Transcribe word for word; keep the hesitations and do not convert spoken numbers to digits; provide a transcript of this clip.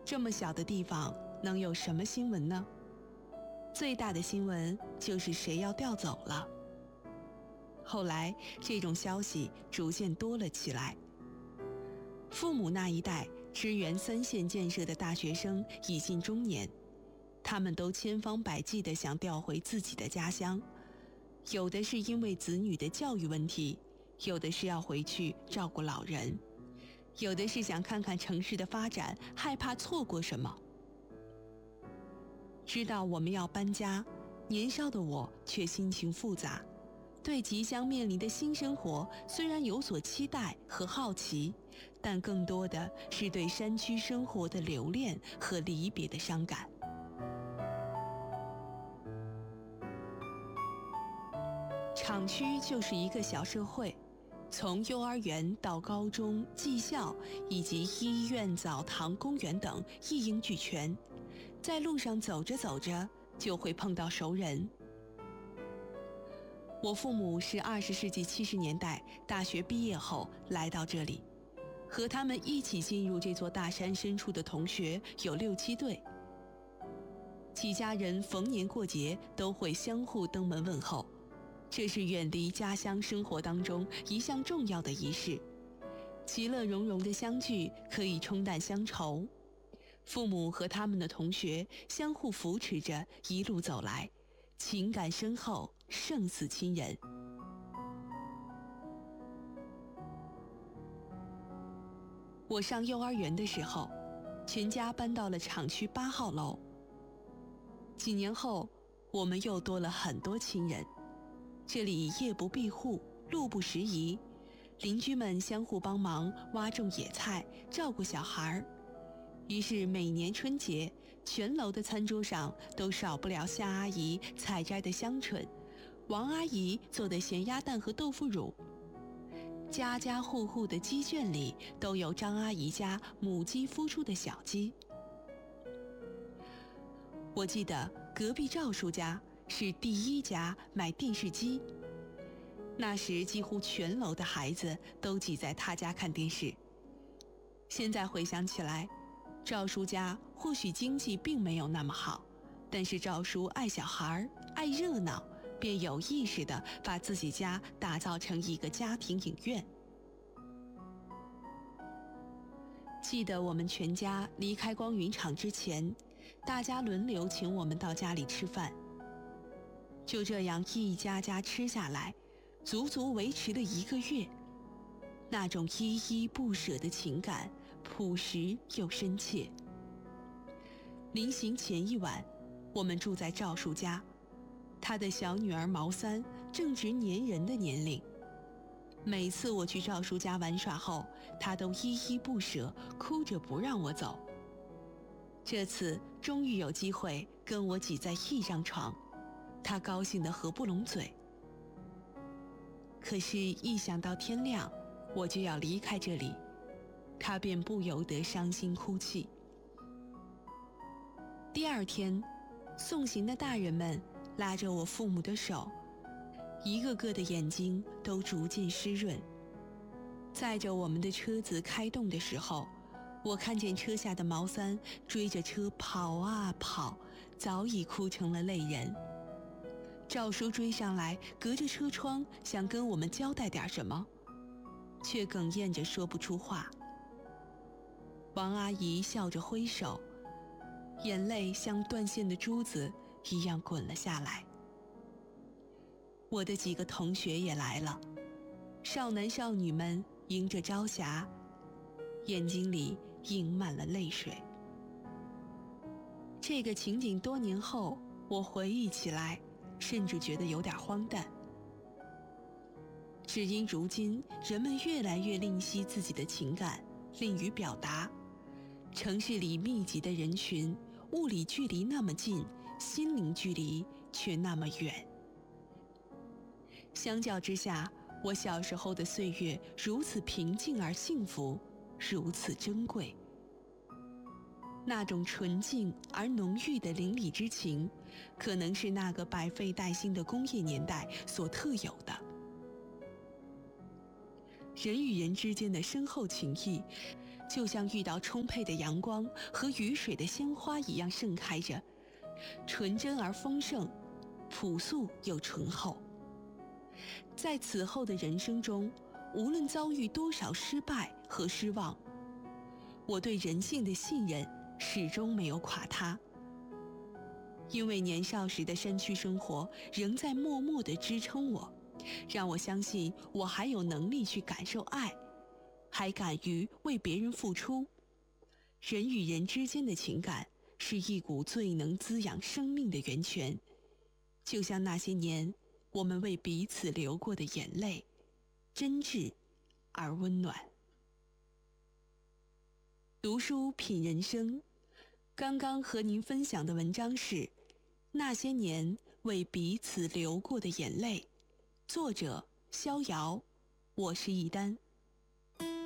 这么小的地方能有什么新闻呢？最大的新闻就是谁要调走了。后来这种消息逐渐多了起来。父母那一代支援三线建设的大学生已近中年，他们都千方百计地想调回自己的家乡，有的是因为子女的教育问题，有的是要回去照顾老人，有的是想看看城市的发展，害怕错过什么。知道我们要搬家，年少的我却心情复杂，对即将面临的新生活虽然有所期待和好奇，但更多的是对山区生活的留恋和离别的伤感。厂区就是一个小社会，从幼儿园到高中、技校以及医院、澡堂、公园等一应俱全，在路上走着走着就会碰到熟人。我父母是二十世纪七十年代大学毕业后来到这里，和他们一起进入这座大山深处的同学有六七对。几家人逢年过节都会相互登门问候，这是远离家乡生活当中一项重要的仪式。其乐融融的相聚可以冲淡乡愁，父母和他们的同学相互扶持着一路走来，情感深厚，胜似亲人。我上幼儿园的时候，全家搬到了厂区八号楼。几年后，我们又多了很多亲人。这里夜不闭户，路不拾遗，邻居们相互帮忙挖种野菜，照顾小孩。于是每年春节，全楼的餐桌上都少不了夏阿姨采摘的香椿，王阿姨做的咸鸭蛋和豆腐乳。家家户户的鸡圈里都有张阿姨家母鸡孵出的小鸡。我记得隔壁赵叔家是第一家买电视机，那时几乎全楼的孩子都挤在他家看电视。现在回想起来，赵叔家或许经济并没有那么好，但是赵叔爱小孩，爱热闹，便有意识地把自己家打造成一个家庭影院。记得我们全家离开光云厂之前，大家轮流请我们到家里吃饭。就这样一家家吃下来，足足维持了一个月。那种依依不舍的情感，朴实又深切。临行前一晚，我们住在赵叔家，他的小女儿毛三正值粘人的年龄。每次我去赵叔家玩耍后，他都依依不舍，哭着不让我走。这次终于有机会跟我挤在一张床，他高兴得合不拢嘴。可是一想到天亮我就要离开这里，他便不由得伤心哭泣。第二天，送行的大人们拉着我父母的手，一个个的眼睛都逐渐湿润。载着我们的车子开动的时候，我看见车下的毛三追着车跑啊跑，早已哭成了泪人。赵叔追上来，隔着车窗想跟我们交代点什么，却哽咽着说不出话。王阿姨笑着挥手，眼泪像断线的珠子一样滚了下来。我的几个同学也来了，少男少女们迎着朝霞，眼睛里盈满了泪水。这个情景多年后，我回忆起来，甚至觉得有点荒诞。只因如今人们越来越吝惜自己的情感，吝于表达。城市里密集的人群，物理距离那么近，心灵距离却那么远。相较之下，我小时候的岁月如此平静而幸福，如此珍贵。那种纯净而浓郁的邻里之情，可能是那个百废待兴的工业年代所特有的。人与人之间的深厚情谊， 就像遇到充沛的阳光和雨水的鲜花一样盛开着，纯真而丰盛，朴素又醇厚。在此后的人生中，无论遭遇多少失败和失望，我对人性的信任始终没有垮塌。因为年少时的山区生活仍在默默地支撑我，让我相信我还有能力去感受爱，还敢于为别人付出。人与人之间的情感是一股最能滋养生命的源泉，就像那些年我们为彼此流过的眼泪，真挚而温暖。读书品人生，刚刚和您分享的文章是《那些年为彼此流过的眼泪》，作者逍遥，我是一丹。